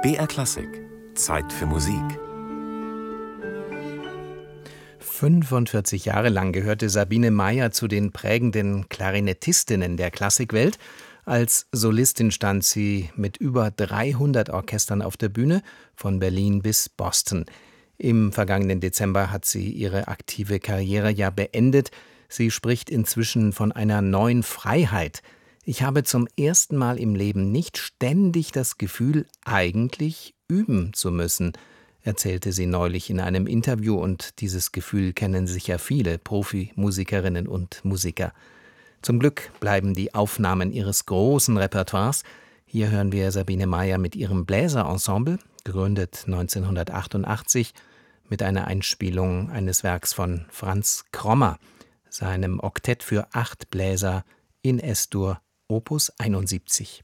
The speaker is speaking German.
BR Klassik. Zeit für Musik. 45 Jahre lang gehörte Sabine Mayer zu den prägenden Klarinettistinnen der Klassikwelt. Als Solistin stand sie mit über 300 Orchestern auf der Bühne, von Berlin bis Boston. Im vergangenen Dezember hat sie ihre aktive Karriere ja beendet. Sie spricht inzwischen von einer neuen Freiheit. Ich habe zum ersten Mal im Leben nicht ständig das Gefühl, eigentlich üben zu müssen, erzählte sie neulich in einem Interview, und dieses Gefühl kennen sicher viele Profimusikerinnen und Musiker. Zum Glück bleiben die Aufnahmen ihres großen Repertoires. Hier hören wir Sabine Mayer mit ihrem Bläserensemble, gegründet 1988, mit einer Einspielung eines Werks von Franz Krommer, seinem Oktett für 8 Bläser in Es-Dur, Opus 71.